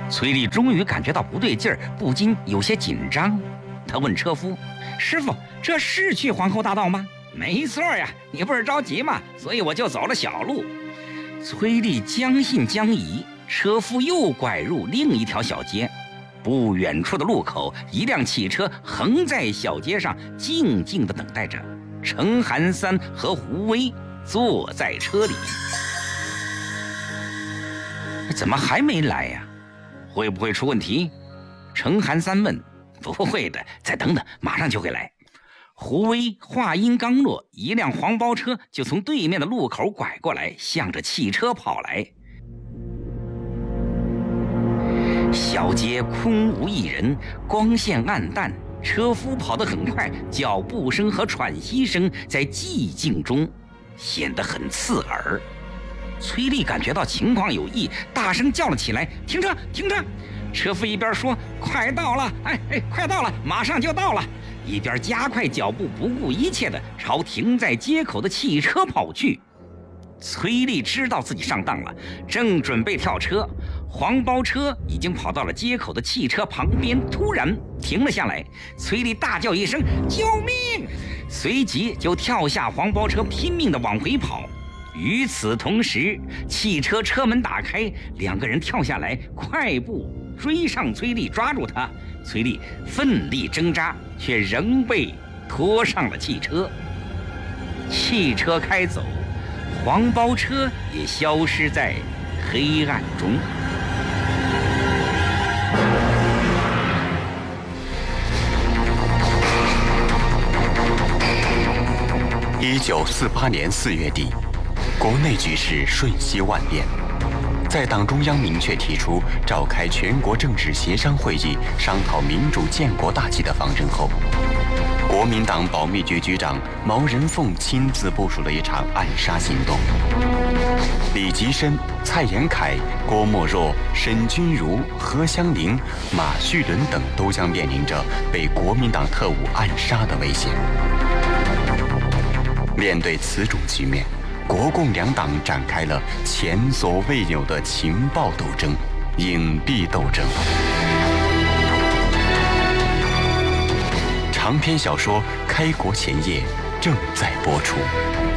崔丽终于感觉到不对劲儿，不禁有些紧张。他问车夫：“师傅，这是去皇后大道吗？”“没错呀，你不是着急吗？所以我就走了小路。”崔丽将信将疑，车夫又拐入另一条小街。不远处的路口，一辆汽车横在小街上，静静地等待着。程寒三和胡威坐在车里。怎么还没来呀？会不会出问题？程寒三问。不会的，再等等，马上就会来。胡威话音刚落，一辆黄包车就从对面的路口拐过来，向着汽车跑来。小街空无一人，光线暗淡，车夫跑得很快，脚步声和喘息声在寂静中显得很刺耳。崔丽感觉到情况有异，大声叫了起来：“停车，停车！”车夫一边说：“快到了，快到了，马上就到了。”一边加快脚步，不顾一切地朝停在街口的汽车跑去。崔丽知道自己上当了，正准备跳车，黄包车已经跑到了街口的汽车旁边，突然停了下来。崔丽大叫一声：“救命！”随即就跳下黄包车，拼命地往回跑。与此同时，汽车车门打开，两个人跳下来，快步追上崔丽，抓住她。崔丽奋力挣扎，却仍被拖上了汽车。汽车开走，黄包车也消失在黑暗中。 1948年4月底，国内局势瞬息万变。在党中央明确提出召开全国政治协商会议，商讨民主建国大计的方针后，国民党保密局局长毛人凤亲自部署了一场暗杀行动。李吉深、蔡延闿、郭沫若、沈钧儒、何香凝、马叙伦等都将面临着被国民党特务暗杀的危险。面对此种局面，国共两党展开了前所未有的情报斗争、隐蔽斗争。长篇小说《开国前夜》正在播出。